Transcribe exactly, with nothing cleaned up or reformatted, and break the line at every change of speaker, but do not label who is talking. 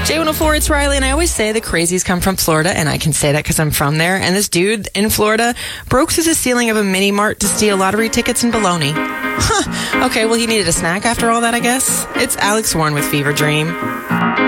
J one oh four, it's Riley, and I always say the crazies come from Florida, and I can say that because I'm from there. And this dude in Florida broke through the ceiling of a mini mart to steal lottery tickets and bologna. Huh. Okay, well, he needed a snack after all that, I guess. It's Alex Warren with Fever Dream.